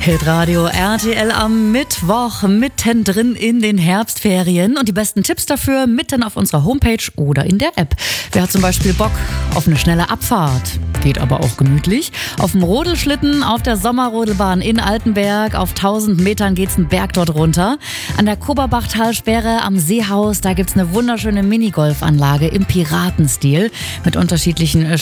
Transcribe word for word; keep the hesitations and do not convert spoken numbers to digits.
Hitradio R T L am Mittwoch, mittendrin in den Herbstferien. Und die besten Tipps dafür mitten auf unserer Homepage oder in der App. Wer hat zum Beispiel Bock auf eine schnelle Abfahrt? Geht aber auch gemütlich. Auf dem Rodelschlitten, auf der Sommerrodelbahn in Altenberg. Auf tausend Metern geht's einen Berg dort runter. An der Koberbachtalsperre am Seehaus, da gibt's eine wunderschöne Minigolfanlage im Piratenstil mit unterschiedlichen